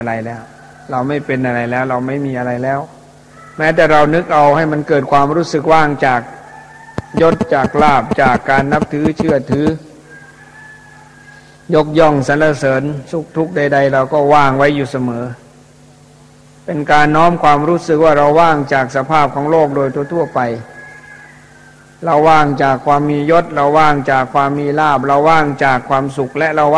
อะไรแล้วเราไม่เป็นอะไรแล้วเราไม่มีอะไรแล้วแม้แต่เรานึกเอาให้มันเกิดความรู้สึกว่างจากยศจากลาภจากการนับถือเชื่อถือยกย่องสรรเสริญสุขทุกข์ใดๆเราก็ว่างไว้อยู่เสมอเป็นการน้อมความรู้สึกว่าเราว่างจากสภาพของโลกโดยทั่วไปเราว่างจากความมียศเราว่างจากความมีลาภเราว่างจากความสุขและเรา